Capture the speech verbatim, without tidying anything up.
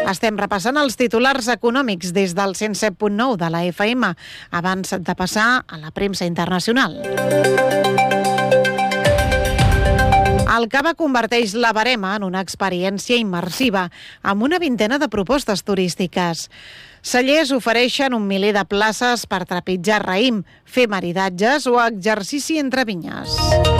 Estem repassant els titulars econòmics des del cent set punt nou de la F M, abans de passar a la premsa internacional. El Cava converteix la Verema en una experiència immersiva, amb una vintena de propostes turístiques. Cellers ofereixen un miler de places per trepitjar raïm, fer maridatges o exercici entre vinyes.